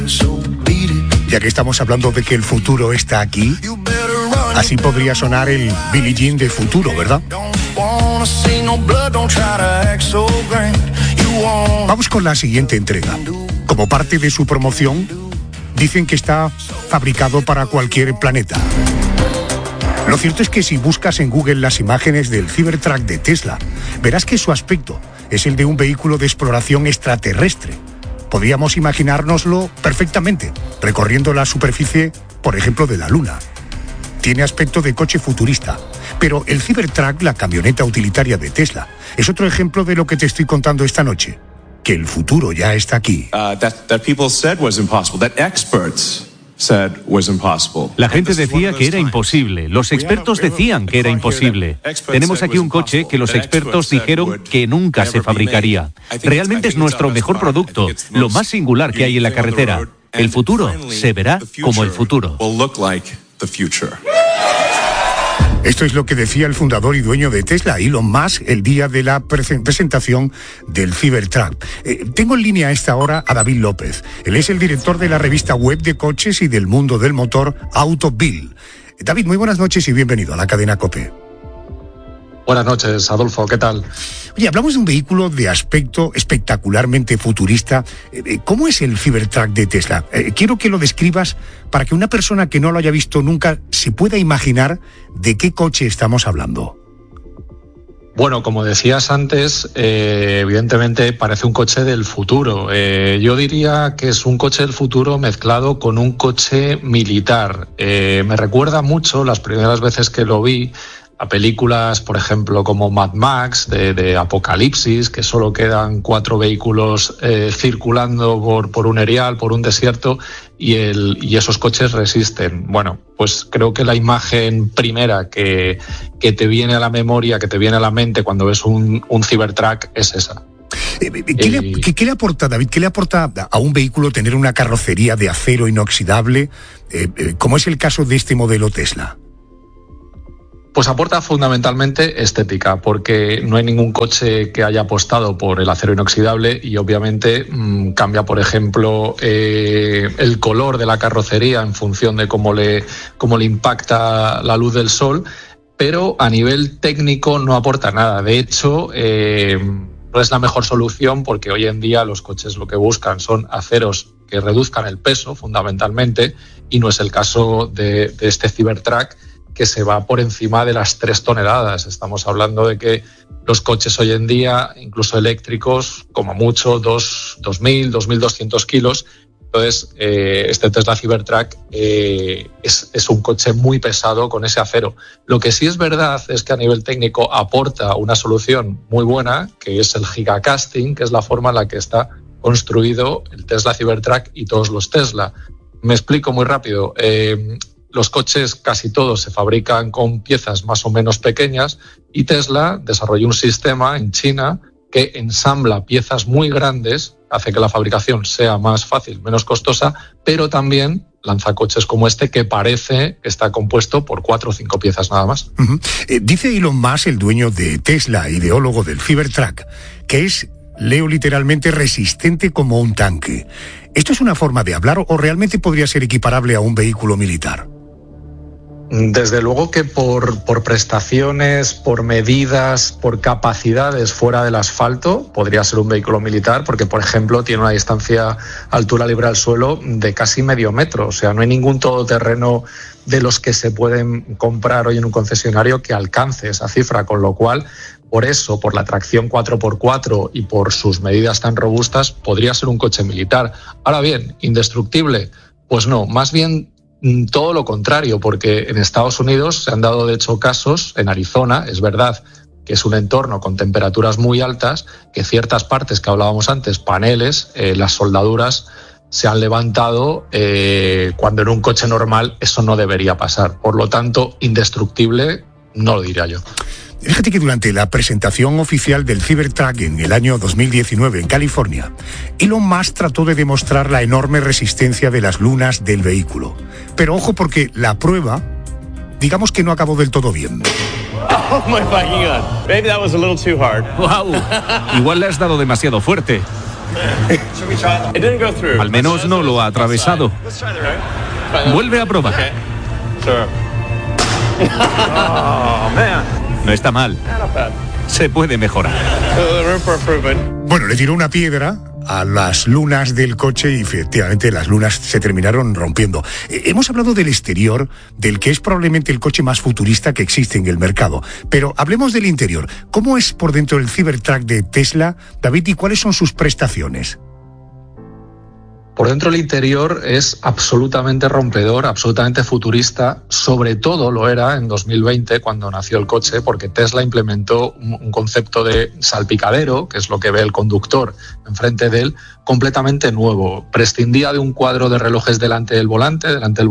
Ya que estamos hablando de que el futuro está aquí, así podría sonar el Billie Jean del futuro, ¿verdad? Vamos con la siguiente entrega. Como parte de su promoción, dicen que está fabricado para cualquier planeta. Lo cierto es que si buscas en Google las imágenes del Cybertruck de Tesla, verás que su aspecto es el de un vehículo de exploración extraterrestre. Podríamos imaginárnoslo perfectamente, recorriendo la superficie, por ejemplo, de la Luna. Tiene aspecto de coche futurista, pero el Cybertruck, la camioneta utilitaria de Tesla, es otro ejemplo de lo que te estoy contando esta noche, que el futuro ya está aquí. La gente decía que era imposible, los expertos decían que era imposible. Tenemos aquí un coche que los expertos dijeron que nunca se fabricaría. Realmente es nuestro mejor producto, lo más singular que hay en la carretera. El futuro se verá como el futuro. Esto es lo que decía el fundador y dueño de Tesla, Elon Musk, el día de la presentación del Cybertruck. Tengo en línea a esta hora a David López. Él es el director de la revista web de coches y del mundo del motor AutoBuild. David, muy buenas noches y bienvenido a la cadena COPE. Buenas noches, Adolfo, ¿qué tal? Oye, hablamos de un vehículo de aspecto espectacularmente futurista. ¿Cómo es el Cybertruck de Tesla? Quiero que lo describas para que una persona que no lo haya visto nunca se pueda imaginar de qué coche estamos hablando. Bueno, como decías antes, evidentemente parece un coche del futuro. Yo diría que es un coche del futuro mezclado con un coche militar. Me recuerda mucho las primeras veces que lo vi a películas, por ejemplo, como Mad Max, de Apocalipsis, que solo quedan 4 vehículos circulando por un erial, por un desierto, y esos coches resisten. Bueno, pues creo que la imagen primera que te viene a la memoria, que te viene a la mente cuando ves un Cybertruck es esa. ¿Qué le aporta, David? ¿Qué le aporta a un vehículo tener una carrocería de acero inoxidable, como es el caso de este modelo Tesla? Pues aporta fundamentalmente estética, porque no hay ningún coche que haya apostado por el acero inoxidable y obviamente cambia, por ejemplo, el color de la carrocería en función de cómo le impacta la luz del sol, pero a nivel técnico no aporta nada. De hecho, no es la mejor solución porque hoy en día los coches lo que buscan son aceros que reduzcan el peso fundamentalmente, y no es el caso de este Cybertruck, que se va por encima de las 3 toneladas. Estamos hablando de que los coches hoy en día, incluso eléctricos, como mucho 2.000, 2.200 kilos. Entonces, este Tesla Cybertruck es un coche muy pesado con ese acero. Lo que sí es verdad es que a nivel técnico aporta una solución muy buena, que es el gigacasting, que es la forma en la que está construido el Tesla Cybertruck y todos los Tesla. Me explico muy rápido. Los coches casi todos se fabrican con piezas más o menos pequeñas y Tesla desarrolló un sistema en China que ensambla piezas muy grandes, hace que la fabricación sea más fácil, menos costosa, pero también lanza coches como este que parece que está compuesto por 4 o 5 piezas nada más. Dice Elon Musk, el dueño de Tesla, ideólogo del Cybertruck, que es, leo literalmente, resistente como un tanque. ¿Esto es una forma de hablar o realmente podría ser equiparable a un vehículo militar? Desde luego que por prestaciones, por medidas, por capacidades fuera del asfalto, podría ser un vehículo militar, porque, por ejemplo, tiene una distancia altura libre al suelo de casi medio metro. O sea, no hay ningún todoterreno de los que se pueden comprar hoy en un concesionario que alcance esa cifra, con lo cual, por eso, por la tracción 4x4 y por sus medidas tan robustas, podría ser un coche militar. Ahora bien, ¿indestructible? Pues no, más bien todo lo contrario, porque en Estados Unidos se han dado, de hecho, casos, en Arizona, es verdad que es un entorno con temperaturas muy altas, que ciertas partes que hablábamos antes, paneles, las soldaduras se han levantado cuando en un coche normal eso no debería pasar. Por lo tanto, indestructible no lo diría yo. Fíjate que durante la presentación oficial del Cybertruck en el año 2019 en California, Elon Musk trató de demostrar la enorme resistencia de las lunas del vehículo. Pero ojo, porque la prueba, digamos que no acabó del todo bien. Oh my God, maybe that was a little too hard. Wow, igual le has dado demasiado fuerte. Al menos no lo ha atravesado. Vuelve a probar. No está mal. Se puede mejorar. Bueno, le tiró una piedra a las lunas del coche y efectivamente las lunas se terminaron rompiendo. Hemos hablado del exterior, del que es probablemente el coche más futurista que existe en el mercado. Pero hablemos del interior. ¿Cómo es por dentro el Cybertruck de Tesla, David, y cuáles son sus prestaciones? Por dentro el interior es absolutamente rompedor, absolutamente futurista, sobre todo lo era en 2020 cuando nació el coche, porque Tesla implementó un concepto de salpicadero, que es lo que ve el conductor enfrente de él, completamente nuevo. Prescindía de un cuadro de relojes delante del volante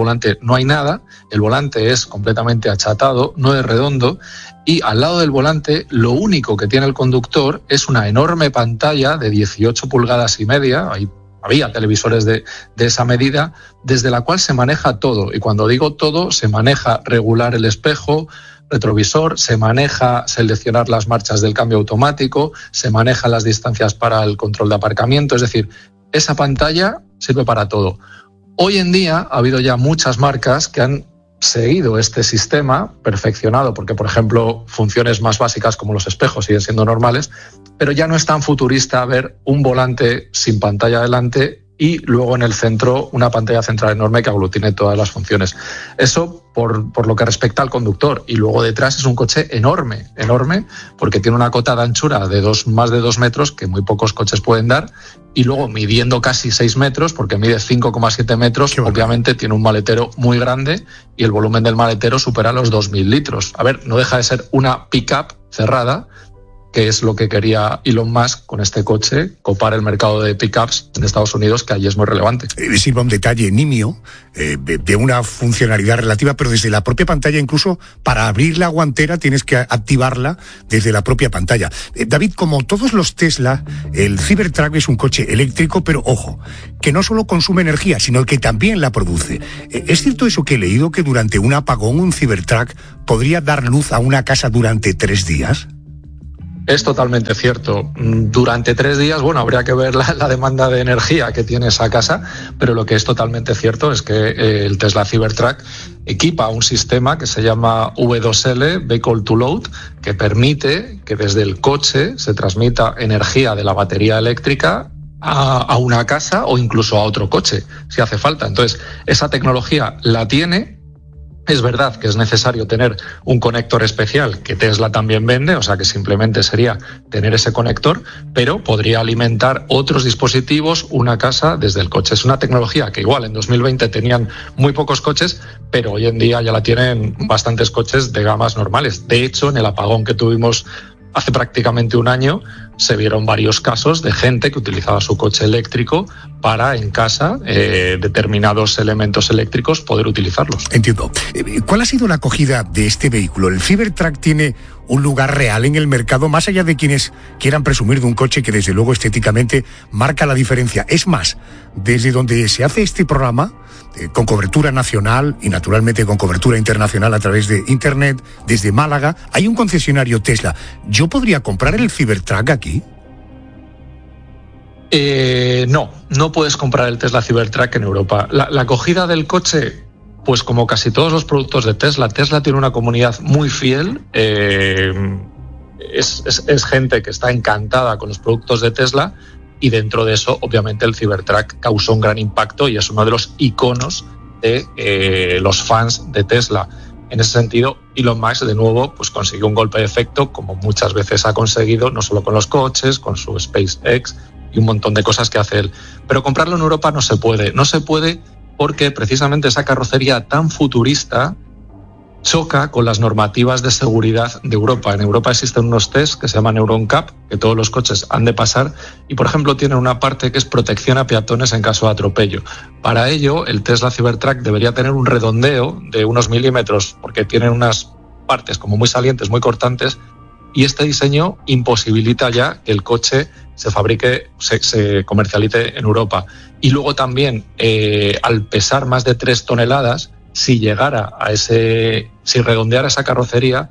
no hay nada, el volante es completamente achatado, no es redondo, y al lado del volante lo único que tiene el conductor es una enorme pantalla de 18 pulgadas y media, había televisores de esa medida, desde la cual se maneja todo. Y cuando digo todo, se maneja regular el espejo, retrovisor, se maneja seleccionar las marchas del cambio automático, se manejan las distancias para el control de aparcamiento. Es decir, esa pantalla sirve para todo. Hoy en día ha habido ya muchas marcas que han seguido este sistema perfeccionado, porque, por ejemplo, funciones más básicas como los espejos siguen siendo normales, pero ya no es tan futurista ver un volante sin pantalla delante y luego en el centro una pantalla central enorme que aglutine todas las funciones. Eso por lo que respecta al conductor. Y luego detrás es un coche enorme, porque tiene una cota de anchura de más de 2 metros que muy pocos coches pueden dar, y luego midiendo casi 6 metros, porque mide 5,7 metros, obviamente tiene un maletero muy grande y el volumen del maletero supera los 2.000 litros. A ver, no deja de ser una pick-up cerrada, que es lo que quería Elon Musk con este coche, copar el mercado de pickups en Estados Unidos, que allí es muy relevante. Sirva un detalle nimio, de una funcionalidad relativa, pero desde la propia pantalla, incluso para abrir la guantera tienes que activarla desde la propia pantalla. David, como todos los Tesla, el Cybertruck es un coche eléctrico, pero ojo, que no solo consume energía, sino que también la produce. ¿Es cierto eso que he leído, que durante un apagón un Cybertruck podría dar luz a una casa durante 3 días? Es totalmente cierto. Durante 3 días, bueno, habría que ver la demanda de energía que tiene esa casa, pero lo que es totalmente cierto es que el Tesla Cybertruck equipa un sistema que se llama V2L, Vehicle to Load, que permite que desde el coche se transmita energía de la batería eléctrica a una casa o incluso a otro coche, si hace falta. Entonces, esa tecnología la tiene. Es verdad que es necesario tener un conector especial que Tesla también vende, o sea que simplemente sería tener ese conector, pero podría alimentar otros dispositivos, una casa desde el coche. Es una tecnología que igual en 2020 tenían muy pocos coches, pero hoy en día ya la tienen bastantes coches de gamas normales. De hecho, en el apagón que tuvimos hace prácticamente un año, se vieron varios casos de gente que utilizaba su coche eléctrico para en casa determinados elementos eléctricos poder utilizarlos. Entiendo. ¿Cuál ha sido la acogida de este vehículo? ¿El Cybertruck tiene un lugar real en el mercado, más allá de quienes quieran presumir de un coche que desde luego estéticamente marca la diferencia? Es más, desde donde se hace este programa, con cobertura nacional y naturalmente con cobertura internacional a través de Internet, desde Málaga, hay un concesionario Tesla. ¿Yo podría comprar el Cybertruck aquí? No puedes comprar el Tesla Cybertruck en Europa. La acogida del coche, pues como casi todos los productos de Tesla tiene una comunidad muy fiel. Es gente que está encantada con los productos de Tesla, y dentro de eso, obviamente, el Cybertruck causó un gran impacto y es uno de los iconos de los fans de Tesla. En ese sentido, Elon Musk, de nuevo, pues consiguió un golpe de efecto, como muchas veces ha conseguido, no solo con los coches, con su SpaceX y un montón de cosas que hace él. Pero comprarlo en Europa no se puede. No se puede porque precisamente esa carrocería tan futurista choca con las normativas de seguridad de Europa. En Europa existen unos test que se llaman EuroNCAP, que todos los coches han de pasar, y por ejemplo tienen una parte que es protección a peatones en caso de atropello. Para ello, el Tesla Cybertruck debería tener un redondeo de unos milímetros, porque tienen unas partes como muy salientes, muy cortantes, y este diseño imposibilita ya que el coche se fabrique, se comercialice en Europa. Y luego también, al pesar más de 3 toneladas, si redondeara esa carrocería,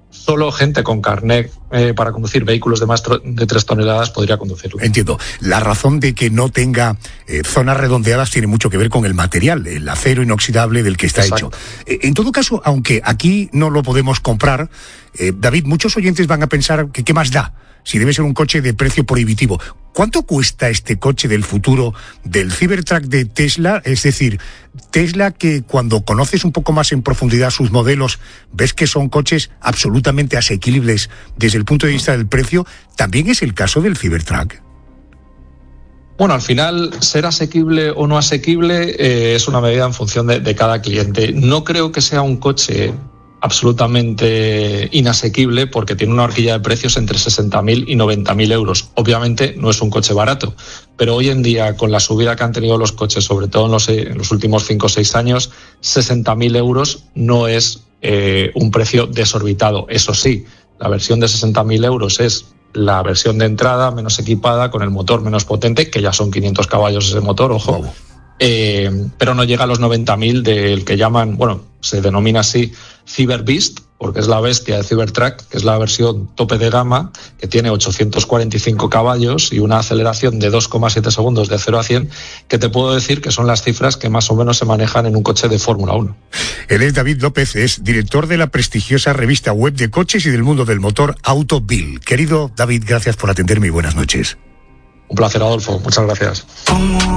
solo gente con carnet para conducir vehículos de más de 3 toneladas podría conducirlo. Entiendo. La razón de que no tenga zonas redondeadas tiene mucho que ver con el material, el acero inoxidable del que está hecho. En todo caso, aunque aquí no lo podemos comprar, David, muchos oyentes van a pensar que qué más da si debe ser un coche de precio prohibitivo. ¿Cuánto cuesta este coche del futuro del Cybertruck de Tesla? Es decir, Tesla, que cuando conoces un poco más en profundidad sus modelos, ves que son coches absolutamente asequibles desde el punto de vista del precio, ¿también es el caso del Cybertruck? Bueno, al final, ser asequible o no asequible es una medida en función de cada cliente. No creo que sea un coche absolutamente inasequible porque tiene una horquilla de precios entre 60.000 y 90.000 euros. Obviamente no es un coche barato, pero hoy en día, con la subida que han tenido los coches, sobre todo en los últimos 5 o 6 años, 60.000 euros no es un precio desorbitado. Eso sí, la versión de 60.000 euros es la versión de entrada menos equipada, con el motor menos potente, que ya son 500 caballos ese motor, ojo. Wow. Pero no llega a los 90.000 del que llaman, bueno, se denomina así Cyber Beast, porque es la bestia de Cybertruck, que es la versión tope de gama, que tiene 845 caballos y una aceleración de 2,7 segundos de 0 a 100, que te puedo decir que son las cifras que más o menos se manejan en un coche de Fórmula 1. Él es David López, es director de la prestigiosa revista web de coches y del mundo del motor Autobild. Querido David, gracias por atenderme y buenas noches. Un placer, Adolfo. Muchas gracias.